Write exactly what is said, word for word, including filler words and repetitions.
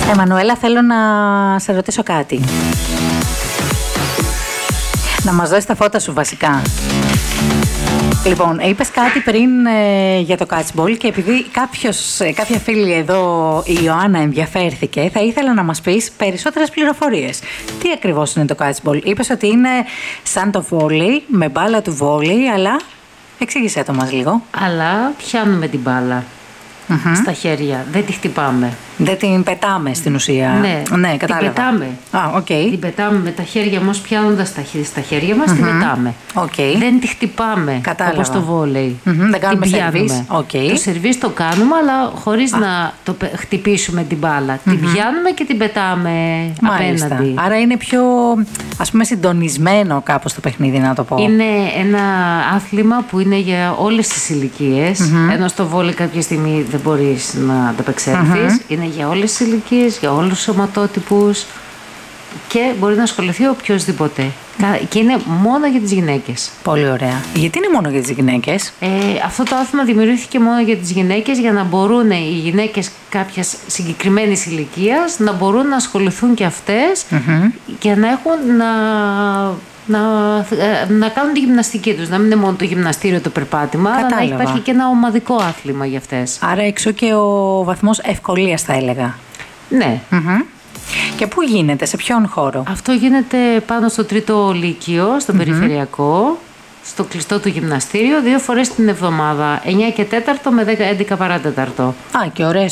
Εμμανουέλα, θέλω να σε ρωτήσω κάτι. Να μας δώσεις τα φώτα σου βασικά. Λοιπόν, είπες κάτι πριν ε, για το catchball και επειδή κάποιος, ε, κάποια φίλη εδώ, η Ιωάννα, ενδιαφέρθηκε, θα ήθελα να μας πεις περισσότερες πληροφορίες. Τι ακριβώς είναι το catchball? Είπες ότι είναι σαν το βόλεϊ, με μπάλα του βόλεϊ, αλλά εξήγησέ το μας λίγο. Αλλά πιάνουμε την μπάλα mm-hmm. στα χέρια, δεν τη χτυπάμε. Δεν την πετάμε στην ουσία. Ναι, ναι, κατάλαβα. την πετάμε. Α, okay. Την πετάμε με τα χέρια μας, πιάνοντας τα χέρια, στα χέρια μας, mm-hmm. την πετάμε. Okay. Δεν τη χτυπάμε, κατάλαβα. όπως το βόλεϊ. Mm-hmm. Δεν κάνουμε σερβίς. Okay. Το σερβίς το κάνουμε, αλλά χωρίς Α. να το χτυπήσουμε την μπάλα. Mm-hmm. Την πιάνουμε και την πετάμε Μάλιστα. απέναντι. Άρα είναι πιο, ας πούμε, συντονισμένο κάπως το παιχνίδι, να το πω. Είναι ένα άθλημα που είναι για όλες τις ηλικίες. Mm-hmm. Ενώ στο βόλεϊ κάποια στιγμή δεν μπορείς να ανταπεξέλθεις. Mm-hmm. Είναι για όλες τις ηλικίες, για όλους τους σωματότυπους και μπορεί να ασχοληθεί οποιοσδήποτε. Και είναι μόνο για τις γυναίκες. Πολύ ωραία. Γιατί είναι μόνο για τις γυναίκες? Ε, αυτό το άθλημα δημιουργήθηκε μόνο για τις γυναίκες, για να μπορούν οι γυναίκες κάποιας συγκεκριμένης ηλικίας να μπορούν να ασχοληθούν και αυτές mm-hmm. και να έχουν να... Να, να κάνουν τη γυμναστική τους, να μην είναι μόνο το γυμναστήριο, το περπάτημα, Κατάλαβα. αλλά να υπάρχει και ένα ομαδικό άθλημα για αυτές. Άρα εξού και ο βαθμός ευκολίας, θα έλεγα. Ναι. Mm-hmm. Και πού γίνεται, σε ποιον χώρο? Αυτό γίνεται πάνω στο τρίτο λύκειο, στον mm-hmm. περιφερειακό, στο κλειστό του γυμναστήριο, δύο φορές την εβδομάδα, εννιά και τέταρτο με έντεκα παρά τέταρτο. Α, και ωραίες